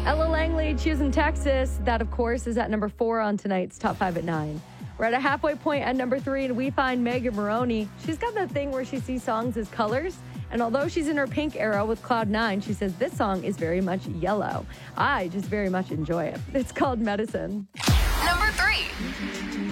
Ella Langley, Choosing Texas. That, of course, is at number 4 on tonight's Top 5 at 9. We're at a halfway point at number 3, and we find Megan Moroney. She's got that thing where she sees songs as colors, and although she's in her pink era with Cloud 9, she says this song is very much yellow. I just very much enjoy it. It's called Medicine. Number 3.